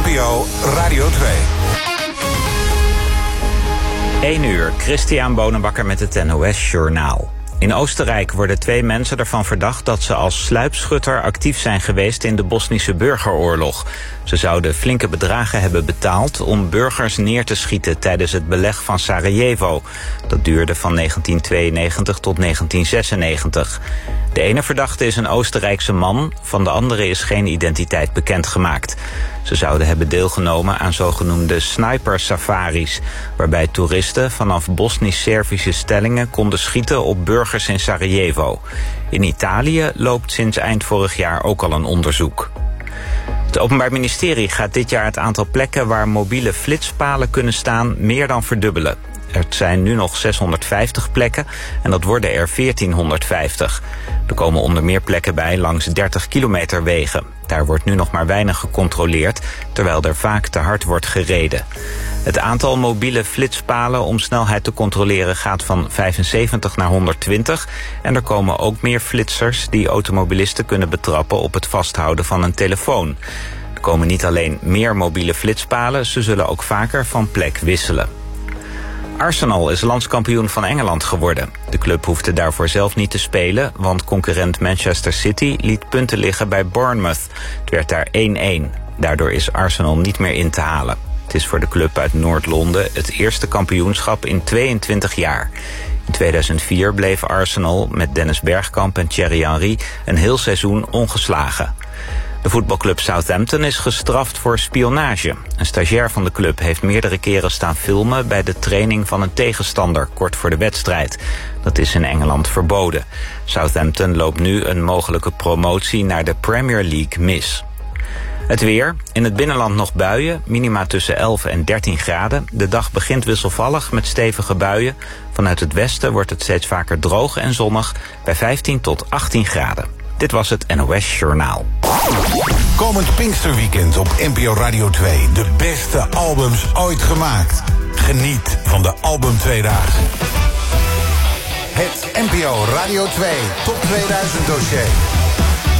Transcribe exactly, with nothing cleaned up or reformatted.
P O Radio twee. één uur, Christian Bonenbakker met het N O S Journaal. In Oostenrijk worden twee mensen ervan verdacht dat ze als sluipschutter actief zijn geweest in de Bosnische burgeroorlog. Ze zouden flinke bedragen hebben betaald om burgers neer te schieten tijdens het beleg van Sarajevo. Dat duurde van negentien tweeënnegentig tot negentien zesennegentig. De ene verdachte is een Oostenrijkse man, van de andere is geen identiteit bekendgemaakt. Ze zouden hebben deelgenomen aan zogenoemde sniper-safaris, waarbij toeristen vanaf Bosnisch-Servische stellingen konden schieten op burgers in Sarajevo. In Italië loopt sinds eind vorig jaar ook al een onderzoek. Het Openbaar Ministerie gaat dit jaar het aantal plekken waar mobiele flitspalen kunnen staan meer dan verdubbelen. Er zijn nu nog zeshonderdvijftig plekken en dat worden er veertienhonderdvijftig. Er komen onder meer plekken bij langs dertig kilometer wegen. Daar wordt nu nog maar weinig gecontroleerd, terwijl er vaak te hard wordt gereden. Het aantal mobiele flitspalen om snelheid te controleren gaat van vijfenzeventig naar honderdtwintig. En er komen ook meer flitsers die automobilisten kunnen betrappen op het vasthouden van een telefoon. Er komen niet alleen meer mobiele flitspalen, ze zullen ook vaker van plek wisselen. Arsenal is landskampioen van Engeland geworden. De club hoefde daarvoor zelf niet te spelen, want concurrent Manchester City liet punten liggen bij Bournemouth. Het werd daar één-één. Daardoor is Arsenal niet meer in te halen. Het is voor de club uit Noord-Londen het eerste kampioenschap in tweeëntwintig jaar. In tweeduizend vier bleef Arsenal met Dennis Bergkamp en Thierry Henry een heel seizoen ongeslagen. De voetbalclub Southampton is gestraft voor spionage. Een stagiair van de club heeft meerdere keren staan filmen bij de training van een tegenstander kort voor de wedstrijd. Dat is in Engeland verboden. Southampton loopt nu een mogelijke promotie naar de Premier League mis. Het weer. In het binnenland nog buien, minima tussen elf en dertien graden. De dag begint wisselvallig met stevige buien. Vanuit het westen wordt het steeds vaker droog en zonnig bij vijftien tot achttien graden. Dit was het N O S Journaal. Komend Pinksterweekend op N P O Radio twee. De beste albums ooit gemaakt. Geniet van de Album Tweedaagse. Het N P O Radio twee Top tweeduizend dossier.